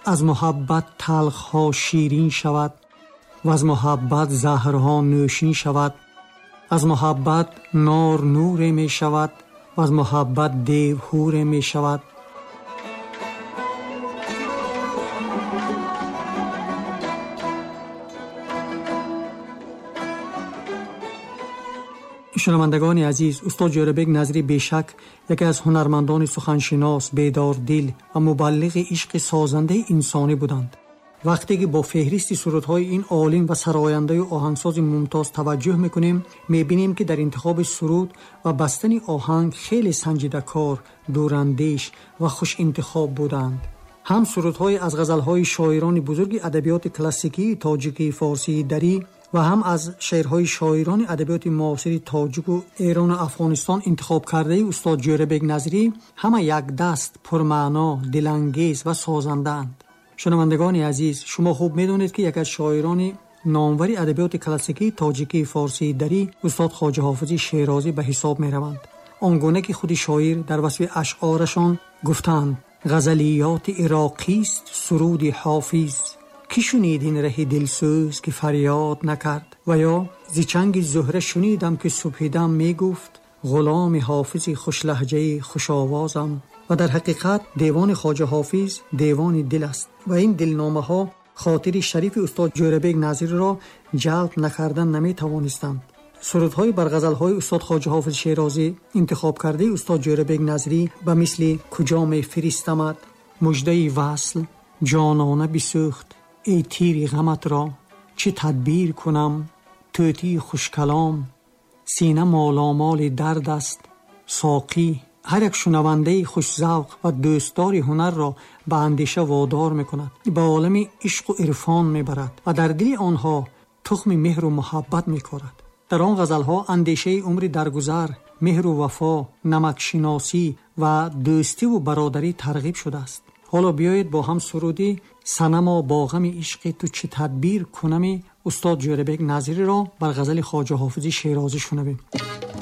از محبت تلخ‌ها شیرین شود و از محبت زهرها نوشین شود. از محبت نار نور می شود و از محبت دیو حور می شود. شنوندگان عزیز، استاد جوربک نظری بیشک یکی از هنرمندان سخنشناس، بیدار دل و مبلغ عشق سازنده انسانی بودند. وقتی که با فهرست سرودهای این عالم و سراینده آهنگساز ممتاز توجه میکنیم، میبینیم که در انتخاب سرود و بستن آهنگ خیلی سنجیده کار، دوراندیش و خوش انتخاب بودند. هم سرودهای از غزلهای شاعران بزرگ ادبیات کلاسیکی تاجیکی، فارسی، دری و هم از شعرهای شاعران ادبیات معاصر تاجیک و ایران و افغانستان انتخاب کرده استاد جوربک نظری همه یک دست پرمعنا، دلانگیز و سازنده‌اند. شنوندگان عزیز، شما خوب میدونید که یک از شاعران نامور ادبیات کلاسیکی تاجیکی، فارسی، دری استاد خواجه حافظ شیرازی به حساب میروند. آنگونه که خود شاعر در وصف اشعارشان گفتند: غزلیات عراقی است سرود حافظ، کی شنید این ره دلسوز که فریاد نکرد؟ و یا ز چنگ زهره شنیدم که صبح دم می گفت غلام حافظ خوش لهجه خوش آوازم. و در حقیقت دیوان خواجه حافظ دیوان دل است و این دلنامه ها خاطر شریف استاد جوربک نظری را جلب نکردن نمی توانستند. سرودهای بر غزلهای استاد خواجه حافظ شیرازی انتخاب کرده استاد جوربک نظری به مثل کجا می فرستمت، مژده وصل، جانانه بسوخت، ای تیر غمت را چه تدبیر کنم، توتی خوش کلام، سینه مالامال درد است، ساقی. هر یک شنونده خوش ذوق و دوستدار هنر را به اندیشه وادار میکند، به عالم عشق و عرفان میبرد و در دل آنها تخم مهر و محبت میکارد. در آن غزلها اندیشه عمر درگذر، مهر و وفا، نمک شناسی و دوستی و برادری ترغیب شده است. حالا بیایید با هم سرودی صنما با غم عشق تو چه تدبیر کنم استاد جوربک نظری را بر غزل خواجه حافظ شیرازی شنویم.